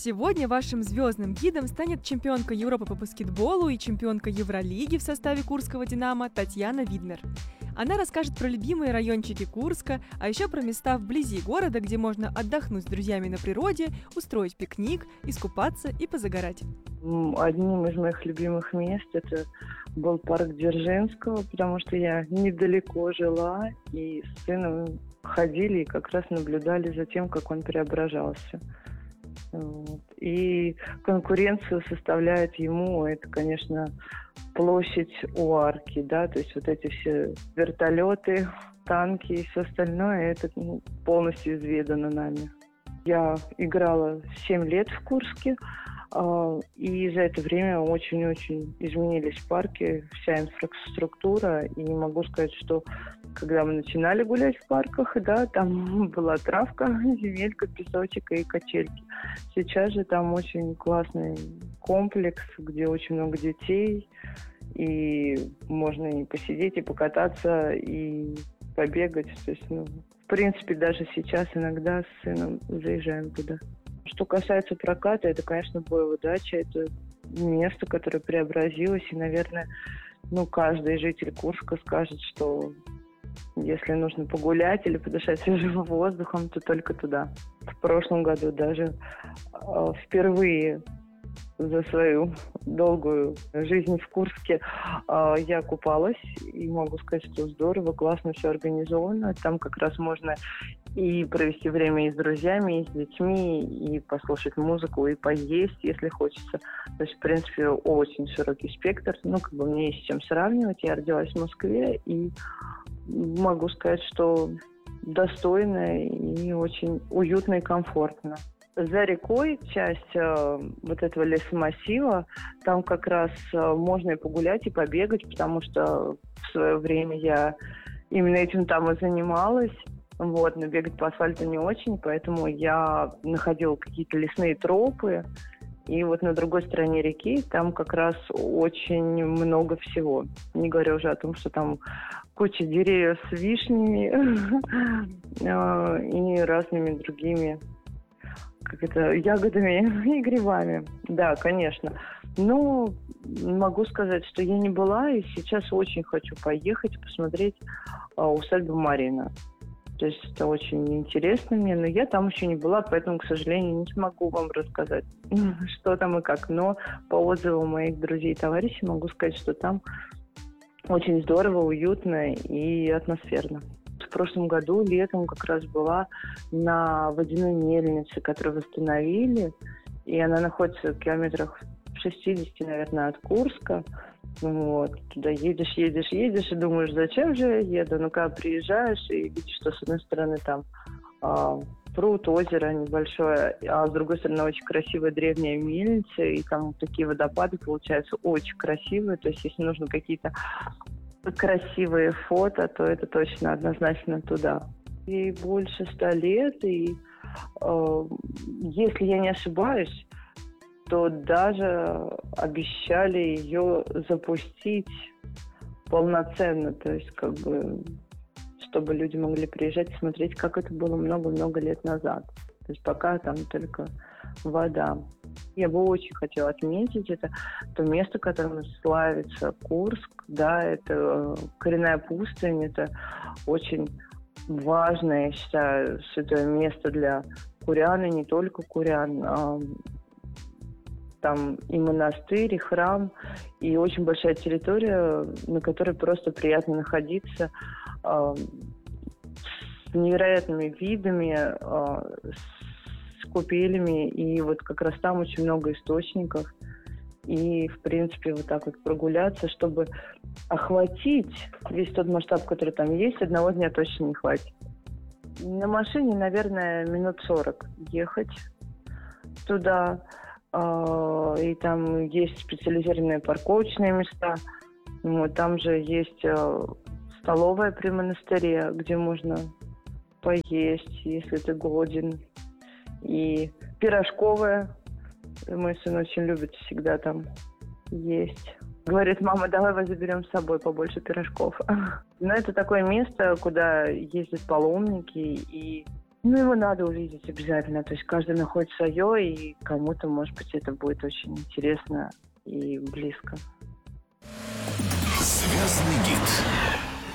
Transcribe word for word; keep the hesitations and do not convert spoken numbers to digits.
Сегодня вашим звездным гидом станет чемпионка Европы по баскетболу и чемпионка Евролиги в составе Курского «Динамо» Татьяна Видмер. Она расскажет про любимые райончики Курска, а еще про места вблизи города, где можно отдохнуть с друзьями на природе, устроить пикник, искупаться и позагорать. Одним из моих любимых мест это был парк Дзержинского, потому что я недалеко жила, и с сыном ходили и как раз наблюдали за тем, как он преображался. Вот. И конкуренцию составляет ему, это, конечно, площадь у арки, да, то есть вот эти все вертолеты, танки и все остальное, это ну, полностью изведано нами. Я играла семь лет в Курске, и за это время очень-очень изменились парки, вся инфраструктура. И не могу сказать, что когда мы начинали гулять в парках, да, там была травка, земелька, песочек и качельки. Сейчас же там очень классный комплекс, где очень много детей, и можно и посидеть, и покататься, и побегать. То есть, ну, в принципе, даже сейчас иногда с сыном заезжаем туда. Что касается проката, это, конечно, Боева дача. Это место, которое преобразилось. И, наверное, ну, каждый житель Курска скажет, что если нужно погулять или подышать свежим воздухом, то только туда. В прошлом году даже э, впервые за свою долгую жизнь в Курске э, я купалась. И могу сказать, что здорово, классно все организовано. Там как раз можно и провести время и с друзьями, и с детьми, и послушать музыку, и поесть, если хочется. То есть, в принципе, очень широкий спектр. Ну, как бы мне есть с чем сравнивать. Я родилась в Москве, и могу сказать, что достойно и очень уютно и комфортно. За рекой часть э, вот этого лесомассива, там как раз э, можно и погулять, и побегать, потому что в свое время я именно этим там и занималась. Вот, но бегать по асфальту не очень, поэтому я находила какие-то лесные тропы. И вот на другой стороне реки там как раз очень много всего. Не говоря уже о том, что там куча деревьев с вишнями и разными другими как это, ягодами и грибами. Да, конечно. Но могу сказать, что я не была, и сейчас очень хочу поехать посмотреть усадьбу Марина. То есть это очень интересно мне, но я там еще не была, поэтому, к сожалению, не смогу вам рассказать, что там и как. Но по отзывам моих друзей и товарищей могу сказать, что там очень здорово, уютно и атмосферно. В прошлом году летом как раз была на водяной мельнице, которую восстановили, и она находится в километрах шестидесяти, наверное, от Курска. Вот, туда едешь, едешь, едешь и думаешь, зачем же я еду? Ну, когда приезжаешь и видишь, что с одной стороны там а, пруд, озеро небольшое, а с другой стороны очень красивая древняя мельница, и там такие водопады получаются очень красивые. То есть, если нужно какие-то красивые фото, то это точно однозначно туда. Ей больше ста лет, и э, если я не ошибаюсь, то даже обещали ее запустить полноценно, то есть как бы, чтобы люди могли приезжать и смотреть, как это было много-много лет назад. То есть пока там только вода. Я бы очень хотела отметить это, то место, которым славится Курск, да, это коренная пустынь, это очень важное, я считаю, святое место для курян, и не только курян, а там и монастырь, и храм, и очень большая территория, на которой просто приятно находиться, э, с невероятными видами, э, с купелями, и вот как раз там очень много источников, и, в принципе, вот так вот прогуляться, чтобы охватить весь тот масштаб, который там есть, одного дня точно не хватит. На машине, наверное, минут сорок ехать туда. И там есть специализированные парковочные места. Вот, там же есть столовая при монастыре, где можно поесть, если ты голоден. И пирожковая. Мой сын очень любит всегда там есть. Говорит, мама, давай вас заберем с собой побольше пирожков. Но это такое место, куда ездят паломники, и Ну, его надо увидеть обязательно. То есть каждый находит свое, и кому-то, может быть, это будет очень интересно и близко. Звездный гид.